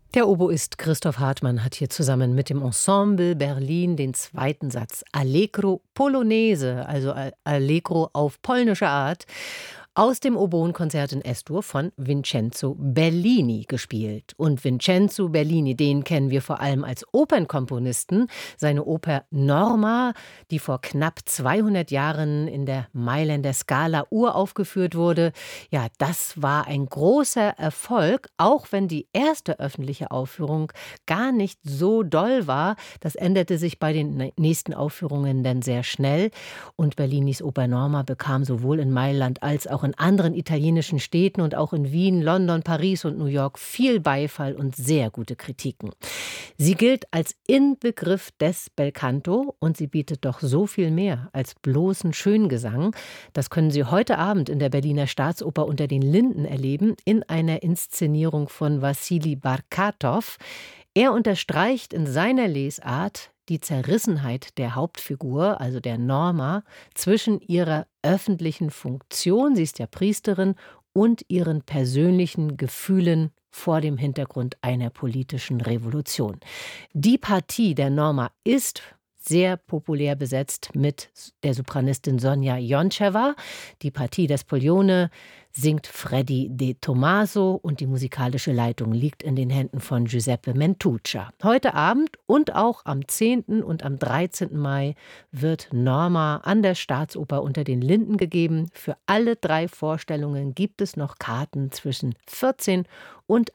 Der Oboist Christoph Hartmann hat hier zusammen mit dem Ensemble Berlin den zweiten Satz Allegro Polonese, also Allegro auf polnische Art, aus dem Oboenkonzert in S-Dur von Vincenzo Bellini gespielt. Und Vincenzo Bellini, den kennen wir vor allem als Opernkomponisten. Seine Oper Norma, die vor knapp 200 Jahren in der Mailänder Scala uraufgeführt wurde, ja, das war ein großer Erfolg, auch wenn die erste öffentliche Aufführung gar nicht so doll war. Das änderte sich bei den nächsten Aufführungen dann sehr schnell. Und Bellinis Oper Norma bekam sowohl in Mailand als auch in anderen italienischen Städten und auch in Wien, London, Paris und New York viel Beifall und sehr gute Kritiken. Sie gilt als Inbegriff des Belcanto und sie bietet doch so viel mehr als bloßen Schöngesang. Das können Sie heute Abend in der Berliner Staatsoper unter den Linden erleben, in einer Inszenierung von Wassili Barkatow. Er unterstreicht in seiner Lesart die Zerrissenheit der Hauptfigur, also der Norma, zwischen ihrer öffentlichen Funktion, sie ist ja Priesterin, und ihren persönlichen Gefühlen vor dem Hintergrund einer politischen Revolution. Die Partie der Norma ist sehr populär besetzt mit der Sopranistin Sonja Joncheva. Die Partie des Pollione singt Freddy De Tomaso und die musikalische Leitung liegt in den Händen von Giuseppe Mentuccia. Heute Abend und auch am 10. und am 13. Mai wird Norma an der Staatsoper unter den Linden gegeben. Für alle 3 Vorstellungen gibt es noch Karten zwischen 14 und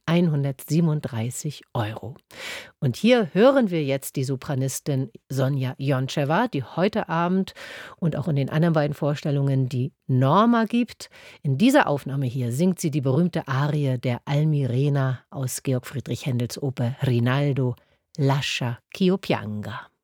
137 €. Und hier hören wir jetzt die Sopranistin Sonja Joncheva, die heute Abend und auch in den anderen beiden Vorstellungen die Norma gibt. In dieser Aufnahme hier singt sie die berühmte Arie der Almirena aus Georg Friedrich Händels Oper Rinaldo, Lascia ch'io pianga.